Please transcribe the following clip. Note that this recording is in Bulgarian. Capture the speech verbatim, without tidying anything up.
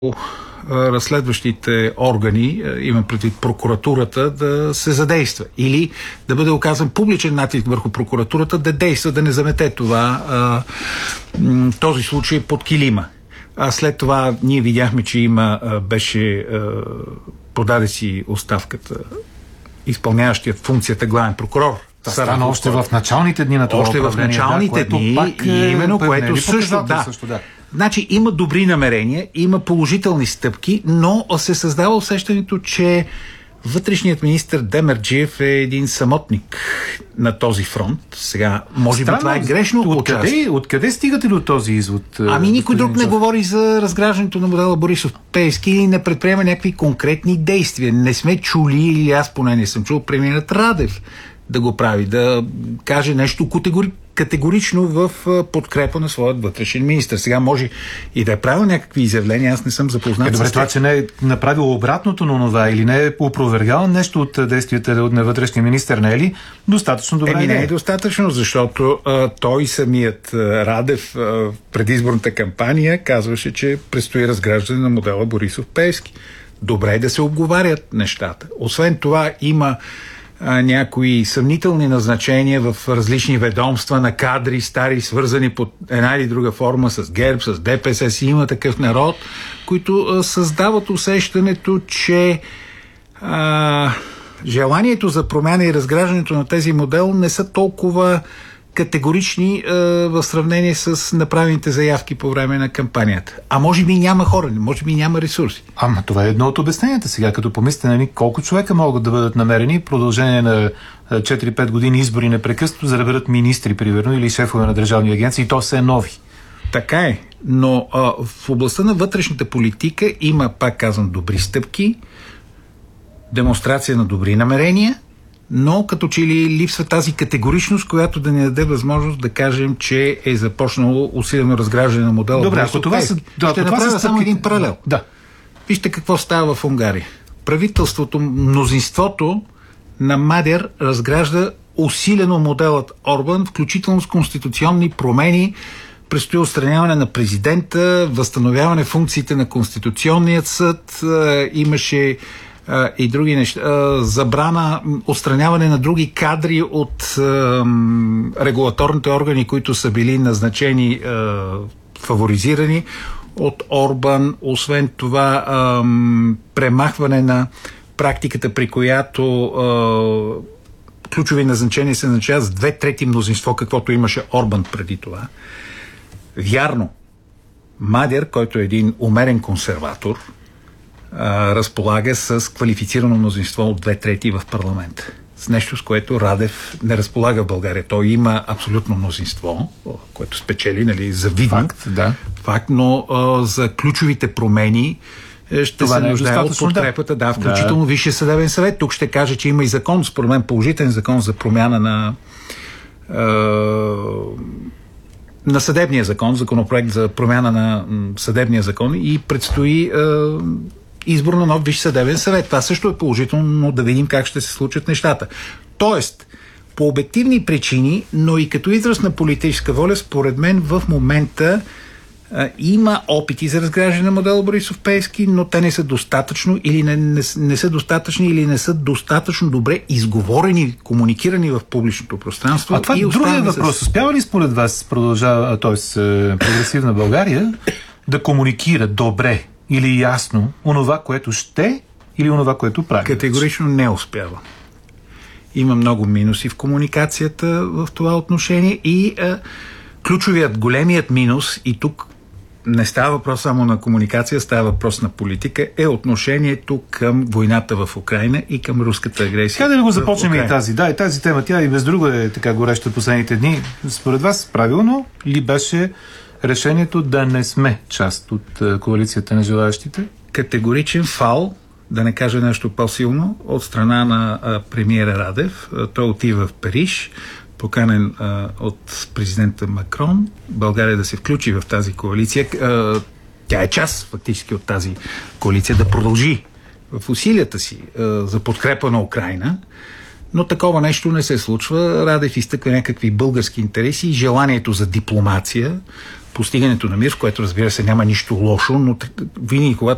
разследващите органи, имам предвид прокуратурата, да се задейства или да бъде оказан публичен натиск върху прокуратурата да действа, да не замете това а, този случай под килима. А след това ние видяхме, че има а, беше а, подаде си оставката изпълняващият функцията главен прокурор. Да, стана още в началните дни на това още в началните да, дни, пак, и именно което също, да. също да. Значи има добри намерения, има положителни стъпки, но се създава усещането, че вътрешният министър Демерджиев е един самотник на този фронт. Сега, може би това е грешно. Откъде, откъде стигате до този извод? Ами никой друг не говори за разграждането на модела Борисов Пеевски и не предприема някакви конкретни действия. Не сме чули, или аз поне не съм чул, премиерът Радев да го прави, да каже нещо категори... категорично в подкрепа на своят вътрешен министър. Сега може и да е правил някакви изявления, аз не съм запознат. Е, добре, това, че не е направил обратното на това или не е опровергал нещо от действията на вътрешния министър, не е ли достатъчно добре? Еми не е достатъчно, защото а, той самият а, Радев а, в предизборната кампания казваше, че предстои разграждане на модела Борисов Пеевски. Добре е да се обговарят нещата. Освен това има А, някои съмнителни назначения в различни ведомства на кадри, стари, свързани под една или друга форма с ГЕРБ, с ДПС, си има такъв народ, които а, създават усещането, че а, желанието за промяна и разграждането на тези модел не са толкова категорични а, в сравнение с направените заявки по време на кампанията. А може би няма хора, може би няма ресурси. Ама това е едно от обясненията сега, като помислите, нали, колко човека могат да бъдат намерени в продължение на четири-пет години избори непрекъснато, за да бъдат министри, примерно, или шефове на държавни агенции, и то все нови. Така е, но а, в областта на вътрешната политика има, пак казвам, добри стъпки, демонстрация на добри намерения, но като че ли липсва тази категоричност, която да ни даде възможност да кажем, че е започнало усилено разграждане на модела. Добре, ако това са... Да, ще направя само стъпки... един паралел. Да. Вижте какво става в Унгария. Правителството, мнозинството на Мадер разгражда усилено моделът Орбан, включително с конституционни промени, предстои отстраняване на президента, възстановяване функциите на Конституционният съд, имаше Uh, и други неща. Uh, забрана, отстраняване на други кадри от uh, регулаторните органи, които са били назначени, uh, фаворизирани от Орбан. Освен това, uh, премахване на практиката, при която uh, ключови назначения се назначават с две трети мнозинство, каквото имаше Орбан преди това. Вярно, Мадер, който е един умерен консерватор, разполага с квалифицирано мнозинство от две трети в парламента. С нещо, с което Радев не разполага в България. Той има абсолютно мнозинство, което спечели, нали, завидно. Факт, да. Факт, но а, за ключовите промени ще това се нуждае от подкрепата, да, да включително да. Висшия съдебен съвет. Тук ще кажа, че има и закон, според мен положителен закон за промяна на а, на съдебния закон, законопроект за промяна на съдебния закон и предстои а, избор на нов Висш съдебен съвет. Това също е положително, но да видим как ще се случат нещата. Тоест, по обективни причини, но и като израз на политическа воля, според мен в момента а, има опити за разграждане на модела Борисов Пеевски, но те не са достатъчно или не, не, не са достатъчни или не са достатъчно добре изговорени, комуникирани в публичното пространство. А това е другия въпрос. С... Успява ли според вас продължава, т.е. прогресивна България да комуникира добре или ясно онова, което ще, или онова, което прави? Категорично не успява. Има много минуси в комуникацията в това отношение и а, ключовият, големият минус, и тук не става въпрос само на комуникация, става въпрос на политика, е отношението към войната в Украйна и към руската агресия. Къде да го започнем и тази? Да, и тази тема, тя и без друго е така гореща последните дни. Според вас правилно ли беше решението да не сме част от коалицията на желаящите? Категоричен фал, да не кажа нещо по-силно, от страна на а, премиера Радев. А, той отива в Париж, поканен а, от президента Макрон, България да се включи в тази коалиция. А, тя е част фактически от тази коалиция, да продължи в усилията си а, за подкрепа на Украйна. Но такова нещо не се случва. Радев изтъква някакви български интереси и желанието за дипломация, постигането на мир, в което, разбира се, няма нищо лошо, но винаги, когато